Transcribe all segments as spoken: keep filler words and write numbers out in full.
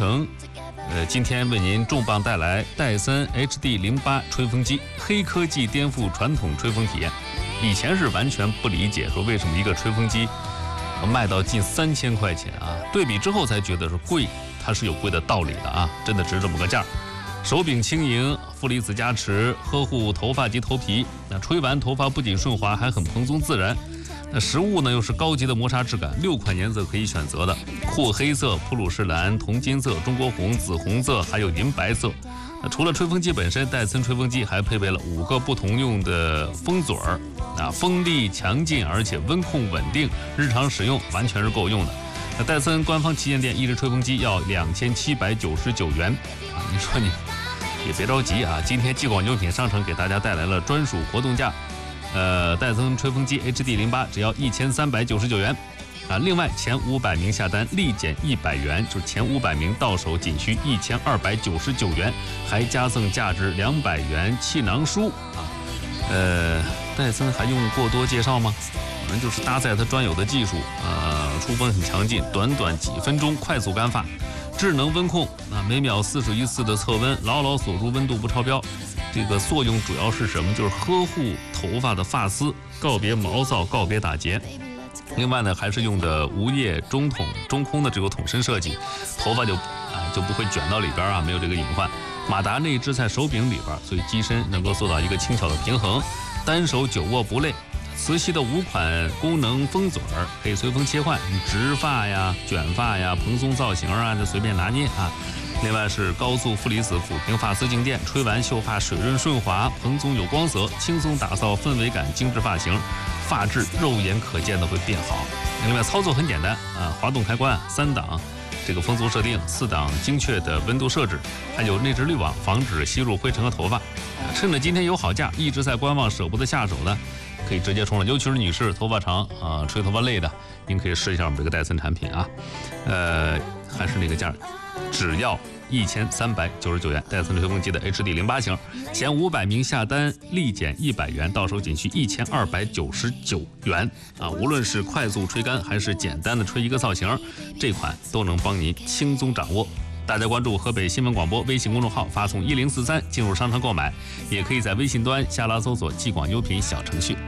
城，呃，今天为您重磅带来戴森 H D 零八吹风机，黑科技颠覆传统吹风体验。以前是完全不理解，说为什么一个吹风机卖到近三千块钱啊？对比之后才觉得是贵，它是有贵的道理的啊，真的值这么个价。手柄轻盈，负离子加持，呵护头发及头皮。那吹完头发不仅顺滑，还很蓬松自然。那实物呢又是高级的磨砂质感，六款颜色可以选择的：酷黑色、普鲁士蓝、铜金色、中国红、紫红色，还有银白色。那除了吹风机本身，戴森吹风机还配备了五个不同用的风嘴儿，啊，风力强劲，而且温控稳定，日常使用完全是够用的。那戴森官方旗舰店一支吹风机要两千七百九十九元啊！你说你也别着急啊，今天继广用品商城给大家带来了专属活动价，呃，戴森吹风机 H D 零八只要一千三百九十九元啊！另外前五百名下单立减一百元，就是前五百名到手仅需一千二百九十九元，还加赠价值两百元气囊书啊！呃，戴森还用过多介绍吗？反正就是搭载它专有的技术，呃，出风很强劲，短短几分钟快速干发。智能温控啊，每秒四十一次的测温，牢牢锁住温度不超标。这个作用主要是什么？就是呵护头发的发丝，告别毛躁，告别打结。另外呢，还是用的无叶中筒中空的这个筒身设计，头发就啊就不会卷到里边啊，没有这个隐患。马达内置在手柄里边，所以机身能够做到一个轻巧的平衡，单手久握不累。磁吸的五款功能风嘴儿可以随风切换，直发呀、卷发呀、蓬松造型啊，就随便拿捏啊。另外是高速负离子抚平发丝静电，吹完秀发水润顺滑，蓬松有光泽，轻松打造氛围感精致发型，发质肉眼可见的会变好。另外操作很简单啊，滑动开关三档。这个风速设定，四档精确的温度设置，还有内置滤网，防止吸入灰尘和头发。趁着今天有好价，一直在观望舍不得下手的，可以直接冲了。尤其是女士头发长啊，吹头发累的，您可以试一下我们这个戴森产品啊。呃，还是那个价，只要一千三百九十九元。戴森吹风机的 H D 零八型，前五百名下单立减一百元，到手仅需一千二百九十九元啊！无论是快速吹干还是简单的吹一个造型，这款都能帮您轻松掌握。大家关注河北新闻广播微信公众号，发送一零四三进入商城购买，也可以在微信端下拉搜索“继广优品”小程序。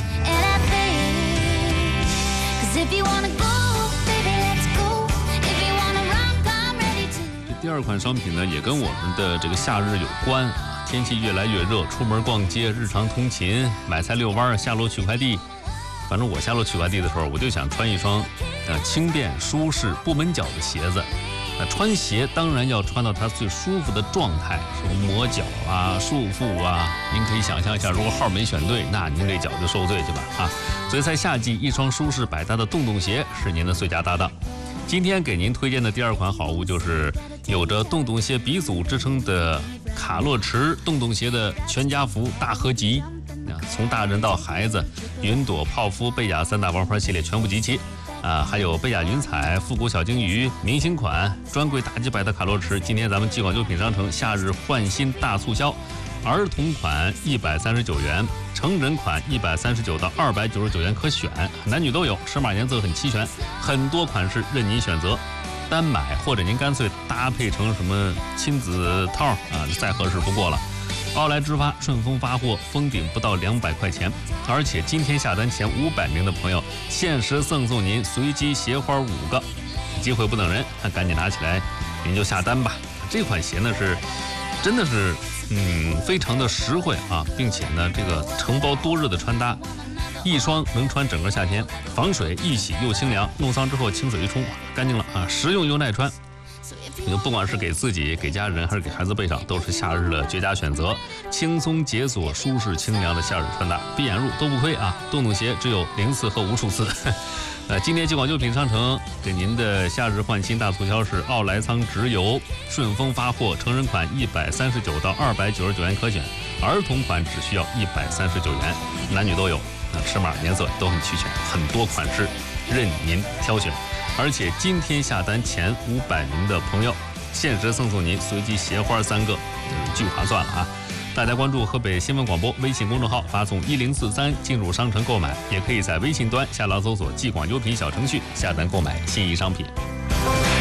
这第二款商品呢，也跟我们的这个夏日有关啊。天气越来越热，出门逛街、日常通勤、买菜遛弯、下楼取快递，反正我下楼取快递的时候，我就想穿一双呃轻便、舒适、不闷脚的鞋子。那穿鞋当然要穿到它最舒服的状态，什么磨脚啊、束缚啊，您可以想象一下，如果号没选对，那您这脚就受罪去吧啊！所以在夏季，一双舒适百搭的洞洞鞋是您的最佳搭档。今天给您推荐的第二款好物，就是有着洞洞鞋鼻祖之称的卡洛驰洞洞鞋的全家福大合集，从大人到孩子，云朵、泡芙、贝雅三大王牌系列全部集齐。啊，还有贝雅云彩、复古小鲸鱼、明星款、专柜大几百的卡洛驰，今天咱们继广优品商城夏日换新大促销，儿童款一百三十九元，成人款一百三十九到二百九十九元可选，男女都有，尺码颜色很齐全，很多款式任您选择，单买或者您干脆搭配成什么亲子套啊，再合适不过了。奥莱之发顺丰发货，封顶不到两百块钱，而且今天下单前五百名的朋友，限时赠送您随机鞋花五个，机会不等人，那赶紧拿起来，您就下单吧。这款鞋呢是，真的是，嗯，非常的实惠啊，并且呢，这个承包多日的穿搭，一双能穿整个夏天，防水易洗又清凉，弄脏之后清水一冲，干净了啊，实用又耐穿。不管是给自己、给家人还是给孩子备上，都是夏日的绝佳选择。轻松解锁、舒适清凉的夏日穿搭，闭眼入都不亏啊！洞洞鞋只有零次和无数次。呃，今天继广优品商城给您的夏日换新大促销是奥莱仓直邮，顺丰发货，成人款一百三十九到二百九十九元可选，儿童款只需要一百三十九元，男女都有，那尺码颜色都很齐全，很多款式任您挑选。而且今天下单前五百名的朋友，限时赠送您随机鞋花三个，巨划算了啊！大家关注河北新闻广播微信公众号，发送一零四三进入商城购买，也可以在微信端下拉搜索“继广优品”小程序下单购买心仪商品。